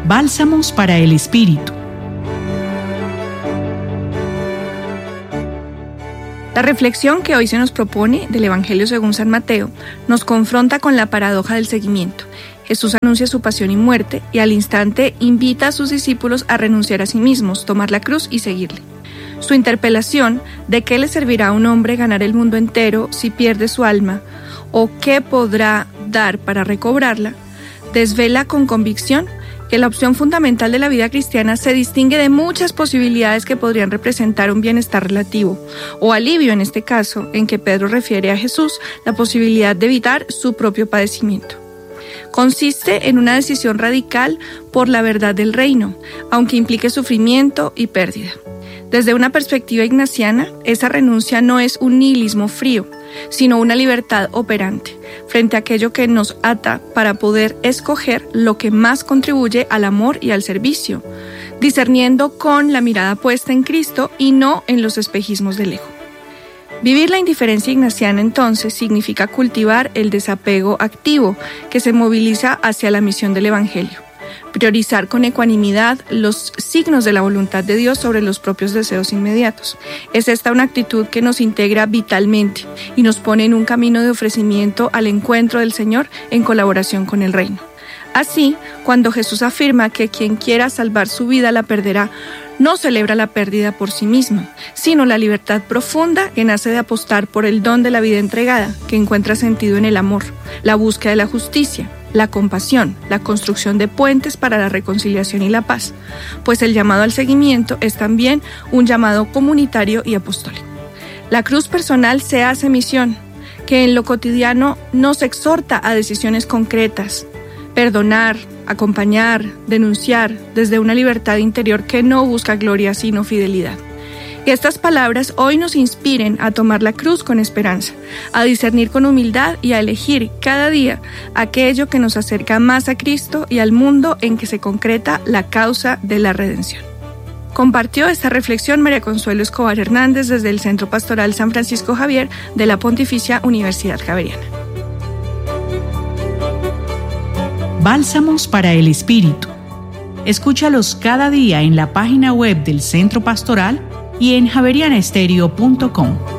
Bálsamos para el Espíritu. La reflexión que hoy se nos propone del Evangelio según San Mateo nos confronta con la paradoja del seguimiento. Jesús anuncia su pasión y muerte y al instante invita a sus discípulos a renunciar a sí mismos, tomar la cruz y seguirle. Su interpelación ¿de qué le servirá a un hombre ganar el mundo entero si pierde su alma? ¿O qué podrá dar para recobrarla? Desvela con convicción que la opción fundamental de la vida cristiana se distingue de muchas posibilidades que podrían representar un bienestar relativo, o alivio en este caso, en que Pedro refiere a Jesús la posibilidad de evitar su propio padecimiento. Consiste en una decisión radical por la verdad del reino, aunque implique sufrimiento y pérdida. Desde una perspectiva ignaciana, esa renuncia no es un nihilismo frío, sino una libertad operante, frente a aquello que nos ata para poder escoger lo que más contribuye al amor y al servicio, discerniendo con la mirada puesta en Cristo y no en los espejismos del ego. Vivir la indiferencia ignaciana entonces significa cultivar el desapego activo que se moviliza hacia la misión del Evangelio. Priorizar con ecuanimidad los signos de la voluntad de Dios sobre los propios deseos inmediatos. Es esta una actitud que nos integra vitalmente y nos pone en un camino de ofrecimiento al encuentro del Señor en colaboración con el reino. Así, cuando Jesús afirma que quien quiera salvar su vida la perderá, no celebra la pérdida por sí misma, sino la libertad profunda que nace de apostar por el don de la vida entregada, que encuentra sentido en el amor, la búsqueda de la justicia, la compasión, la construcción de puentes para la reconciliación y la paz, pues el llamado al seguimiento es también un llamado comunitario y apostólico. La cruz personal se hace misión, que en lo cotidiano nos exhorta a decisiones concretas, perdonar, acompañar, denunciar, desde una libertad interior que no busca gloria sino fidelidad. Que estas palabras hoy nos inspiren a tomar la cruz con esperanza, a discernir con humildad y a elegir cada día aquello que nos acerca más a Cristo y al mundo en que se concreta la causa de la redención. Compartió esta reflexión María Consuelo Escobar Hernández desde el Centro Pastoral San Francisco Javier de la Pontificia Universidad Javeriana. Bálsamos para el Espíritu. Escúchalos cada día en la página web del Centro Pastoral y en javerianaestereo.com.